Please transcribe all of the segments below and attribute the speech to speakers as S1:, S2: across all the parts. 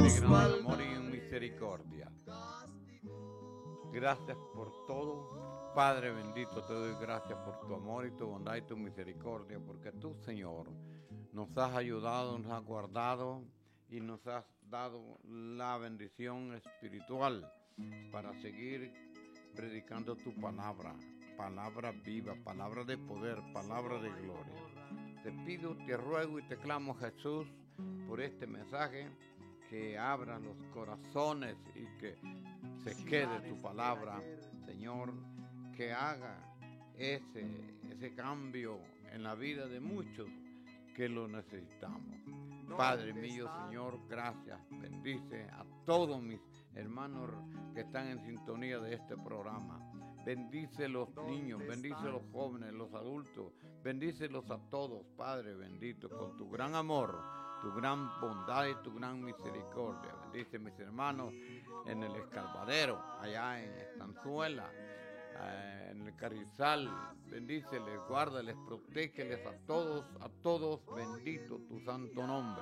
S1: de gran amor y misericordia. Gracias por todo, Padre bendito, te doy gracias por tu amor y tu bondad y tu misericordia, porque tú, Señor, nos has ayudado, nos has guardado y nos has dado la bendición espiritual para seguir predicando tu palabra, palabra viva, palabra de poder, palabra de gloria. Te pido, te ruego y te clamo, Jesús, por este mensaje, que abra los corazones y que se quede tu palabra, Señor, que haga ese cambio en la vida de muchos que lo necesitamos. Padre mío, Señor, gracias. Bendice a todos mis hermanos que están en sintonía de este programa. Bendice los niños, bendice los jóvenes, los adultos, bendícelos a todos, Padre bendito, con tu gran amor, tu gran bondad y tu gran misericordia. Bendice a mis hermanos en el Escalvadero, allá en Estanzuela, en el Carrizal. Bendíceles, guárdales, protégeles a todos, bendito tu santo nombre.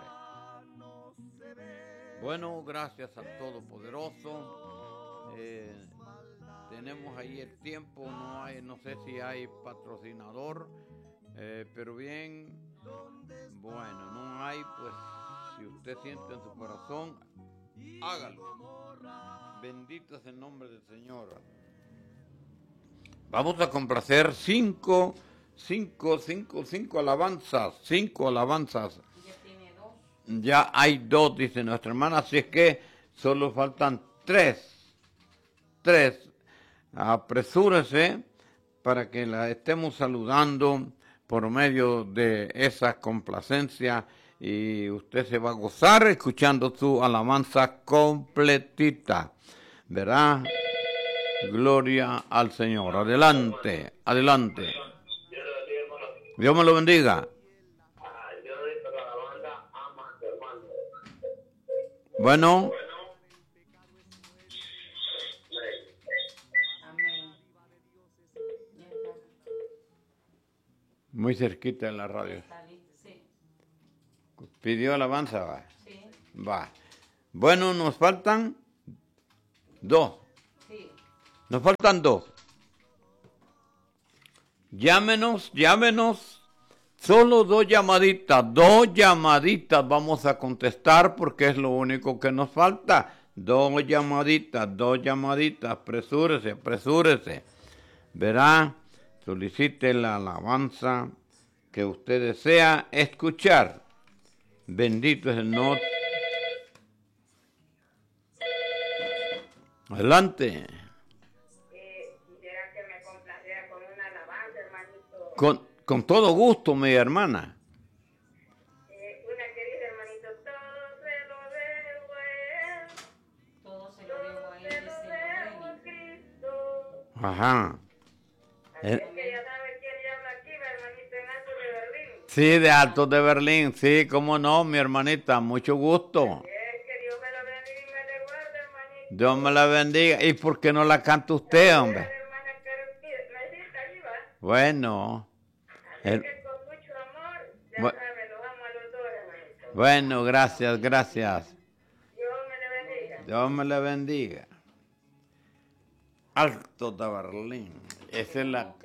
S1: Bueno, gracias al Todopoderoso. Tenemos ahí el tiempo, no sé si hay patrocinador, pero bien, bueno, no hay, pues si usted siente en su corazón, hágalo. Bendito es el nombre del Señor. Vamos a complacer cinco alabanzas, 5 alabanzas. Ya hay 2, dice nuestra hermana, así es que solo faltan 3. Apresúrese para que la estemos saludando por medio de esa complacencia y usted se va a gozar escuchando su alabanza completita, ¿verdad? Gloria al Señor. Adelante. Dios me lo bendiga. Bueno. Muy cerquita en la radio. ¿Pidió alabanza? Va. Sí. Va. Bueno, nos faltan 2. Sí. Nos faltan 2. Llámenos. Solo 2 llamaditas. 2 llamaditas vamos a contestar porque es lo único que nos falta. 2 llamaditas. Apresúrese. Verá. Solicite la alabanza que usted desea escuchar. Bendito es el nombre. Adelante. Quisiera que me complaciera con una alabanza, hermanito. Con todo gusto, mi hermana. Una que dice, hermanito, todo se lo debo a él, Cristo. Ajá. Que ya sabe quién habla aquí, hermanito, en Alto de Berlín. Sí, de Alto de Berlín, sí, cómo no, mi hermanita, mucho gusto. Que Dios me la bendiga y me le guarde, hermanito. Dios me la bendiga. ¿Y por qué no la canta usted, hombre? Hermana, bueno. Así que con mucho amor, ya sabe, los amo a los 2, hermanito. Bueno, gracias. Dios me le bendiga. Alto de Berlín. Esa es la...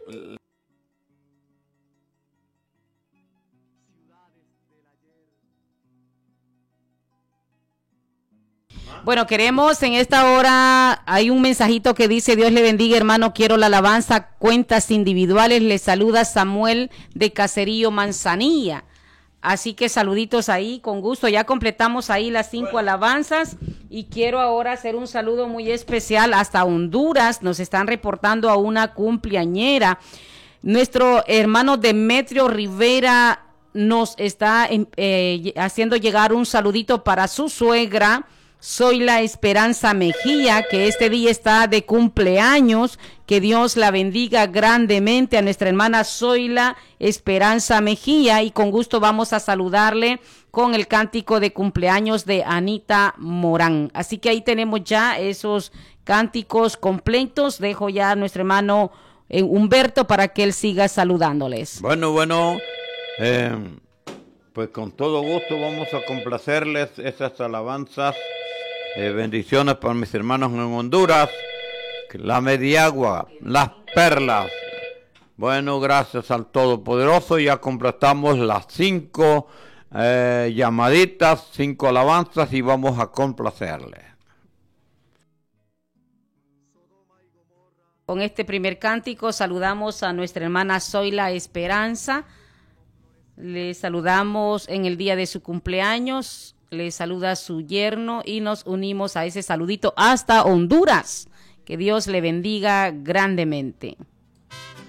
S2: Bueno, queremos en esta hora, hay un mensajito que dice, Dios le bendiga, hermano, quiero la alabanza, cuentas individuales, le saluda Samuel de Caserío Manzanilla. Así que saluditos ahí, con gusto, ya completamos ahí las 5 alabanzas y quiero ahora hacer un saludo muy especial hasta Honduras, nos están reportando a una cumpleañera. Nuestro hermano Demetrio Rivera nos está haciendo llegar un saludito para su suegra, Zoila Esperanza Mejía, que este día está de cumpleaños. Que Dios la bendiga grandemente a nuestra hermana Zoila Esperanza Mejía, y con gusto vamos a saludarle con el cántico de cumpleaños de Anita Morán. Así que ahí tenemos ya esos cánticos completos. Dejo ya a nuestro hermano Humberto para que él siga saludándoles.
S1: Bueno, pues con todo gusto vamos a complacerles esas alabanzas Bendiciones para mis hermanos en Honduras, la Mediagua, las Perlas. Bueno, gracias al Todopoderoso, ya completamos las 5 llamaditas, 5 alabanzas y vamos a complacerle.
S2: Con este primer cántico saludamos a nuestra hermana Zoila Esperanza. Le saludamos en el día de su cumpleaños. Le saluda su yerno y nos unimos a ese saludito hasta Honduras. Que Dios le bendiga grandemente.